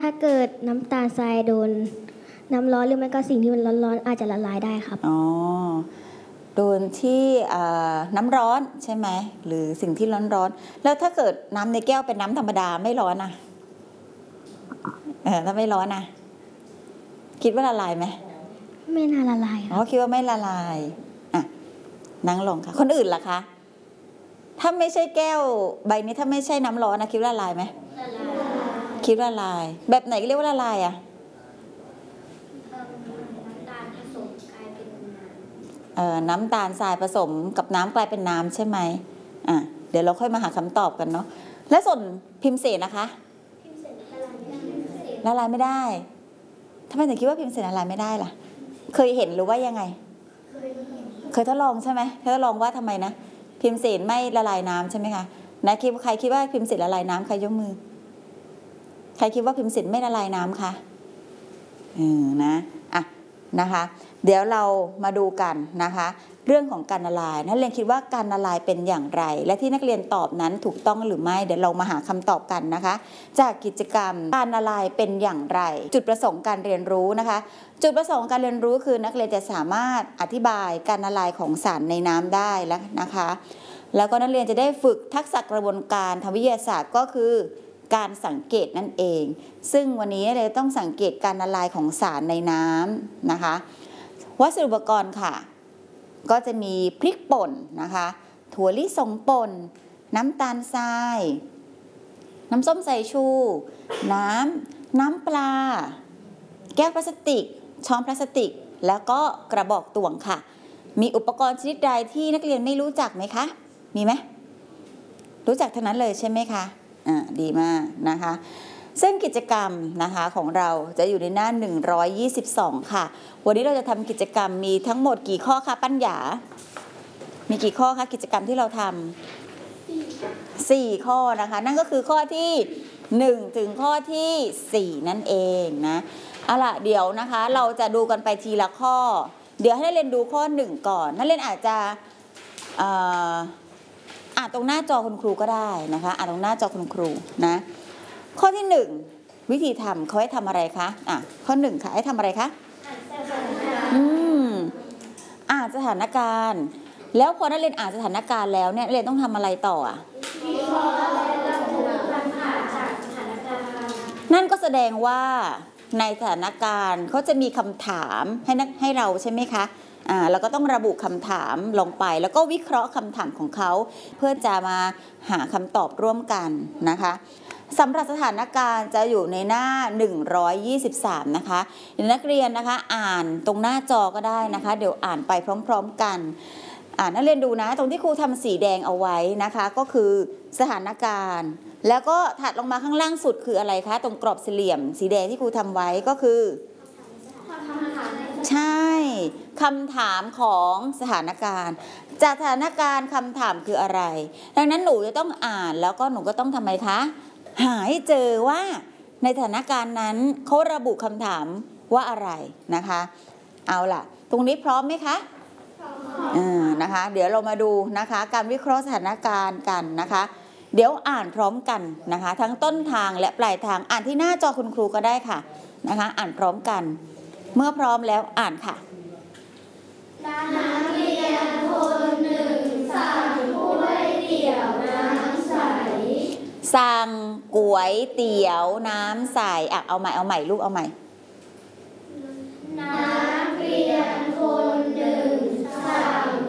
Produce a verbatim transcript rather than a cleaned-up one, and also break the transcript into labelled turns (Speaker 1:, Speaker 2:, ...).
Speaker 1: ถ้าเกิดน้ำตาลทรายโดนน้ำร้อนหรือไม่ก็สิ่งที่มันร้อนๆอาจจะละลายได้ครับ
Speaker 2: อ๋อโดนที่น้ำร้อนใช่ไหมหรือสิ่งที่ร้อนๆแล้วถ้าเกิดน้ำในแก้วเป็นน้ำธรรมดาไม่ร้อนนะเออถ้าไม่ร้อนนะคิดว่าละลายไหม
Speaker 1: ไม่น่าละลาย
Speaker 2: อ๋อคิดว่าไม่ละลายอ่ะนั่งลงค่ะคนอื่นล่ะคะถ้าไม่ใช่แก้วใบนี้ถ้าไม่ใช่น้ำร้อนนะคิดว่าละลายไหมละลายคิดว่าละลายแบบไหนเรียกว่าละลายอ่ะเอ่อน้ำตาลทรายผสมกับน้ำกลายเป็นน้ำใช่ไหมอ่ะเดี๋ยวเราค่อยมาหาคำตอบกันเนาะแล้วส่วนพิมเสนนะคะละลายไม่ได้ทำไมถึงคิดว่าพิมเสนละลายไม่ได้ล่ะเคยเห็นหรือว่ายังไงเคยทดลองใช่ไหมทดลองว่าทำไมนะพิมเสนไม่ละลายน้ำใช่ไหมคะนะคิดใครคิดว่าพิมเสนละลายน้ำใครยกมือใครคิดว่าพิมเสนไม่ละลายน้ำคะเออนะอ่ะนะคะเดี๋ยวเรามาดูกันนะคะเรื่องของการละลายนักเรียนคิดว่าการละลายเป็นอย่างไรและที่นักเรียนตอบนั้นถูกต้องหรือไม่เดี๋ยวเรามาหาคำตอบกันนะคะจากกิจกรรมการละลายเป็นอย่างไรจุดประสงค์การเรียนรู้นะคะจุดประสงค์การเรียนรู้คือนักเรียนจะสามารถอธิบายการละลายของสารในน้ำได้แล้วนะคะแล้วก็นักเรียนจะได้ฝึกทักษะกระบวนการทางวิทยาศาสตร์ก็คือการสังเกตนั่นเองซึ่งวันนี้เราต้องสังเกตการละลายของสารในน้ำนะคะวัสดุอุปกรณ์ค่ะก็จะมีพริกป่นนะคะถั่วลิสงป่นน้ำตาลทรายน้ำส้มสายชูน้ำน้ำปลาแก้วพลาสติกช้อนพลาสติกแล้วก็กระบอกตวงค่ะมีอุปกรณ์ชนิดใดที่นักเรียนไม่รู้จักไหมคะมีไหมรู้จักทั้งนั้นเลยใช่ไหมคะอ่าดีมากนะคะซึ่งกิจกรรมนะคะของเราจะอยู่ในหน้าหนึ่งร้อยยี่สิบสองค่ะวันนี้เราจะทำกิจกรรมมีทั้งหมดกี่ข้อคะปัญญามีกี่ข้อคะกิจกรรมที่เราทำสี่ข้อนะคะนั่นก็คือข้อที่หนึ่งถึงข้อที่สี่นั่นเองนะเอาล่ะเดี๋ยวนะคะเราจะดูกันไปทีละข้อเดี๋ยวให้นักเรียนดูข้อหนึ่งก่อนนักเรียนอาจจะอ่านตรงหน้าจอคุณครูก็ได้นะคะอ่านตรงหน้าจอคุณครูนะข้อที่หนึ่งวิธีทำเขาให้ทำอะไรคะอ่ะข้อหนึ่งค่ะให้ทำอะไรคะอืมอ่านสถานการณ์แล้วพอนักเรียนอ่านสถานการณ์แล้วเนี่ยนักเรียนต้องทำอะไรต่ออ่ะนั่นก็แสดงว่าในสถานการณ์เขาจะมีคำถามให้นักให้เราใช่ไหมคะอ่าเราก็ต้องระบุคำถามลงไปแล้วก็วิเคราะห์คำถามของเขาเพื่อจะมาหาคำตอบร่วมกันนะคะสำหรับสถานการณ์จะอยู่ในหน้าหนึ่งร้อยยี่สิบสามนะคะนักเรียนนะคะอ่านตรงหน้าจอก็ได้นะคะเดี๋ยวอ่านไปพร้อมๆกันอ่านนักเรียนดูนะตรงที่ครูทำสีแดงเอาไว้นะคะก็คือสถานการณ์แล้วก็ถัดลงมาข้างล่างสุดคืออะไรคะตรงกรอบสี่เหลี่ยมสีแดงที่ครูทำไว้ก็คือใช่คำถามของสถานการณ์จากสถานการณ์คำถามคืออะไรดังนั้นหนูจะต้องอ่านแล้วก็หนูก็ต้องทำไมคะหาให้เจอว่าในสถานการณ์นั้นเขาระบุคำถามว่าอะไรนะคะเอาล่ะตรงนี้พร้อมไหมคะอ่านะคะเดี๋ยวเรามาดูนะคะการวิเคราะห์สถานการณ์กันนะคะเดี๋ยวอ่านพร้อมกันนะคะทั้งต้นทางและปลายทางอ่านที่หน้าจอคุณครูก็ได้ค่ะนะคะอ่านพร้อมกันเมื่อพร้อมแล้วอ่านค่ะ
Speaker 3: นักเรียนคนหนึ่งสั่งก๋วยเตี๋ยวน้ำใส
Speaker 2: สั่งก๋วยเตี๋ยวน้ำใสอ่ะเอาใหม่เอาใหม่ลูกเอาใหม่